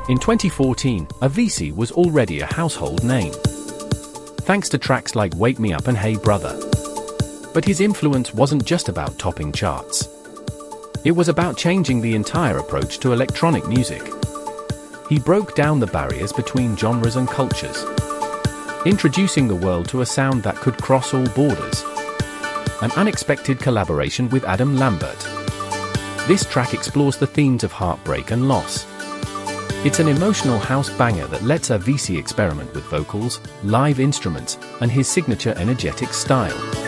In 2014, Avicii was already a household name, thanks to tracks like Wake Me Up and Hey Brother. But his influence wasn't just about topping charts. It was about changing the entire approach to electronic music. He broke down the barriers between genres and cultures, introducing the world to a sound that could cross all borders. An unexpected collaboration with Adam Lambert. This track explores the themes of heartbreak and loss. It's an emotional house banger that lets Avicii experiment with vocals, live instruments, and his signature energetic style.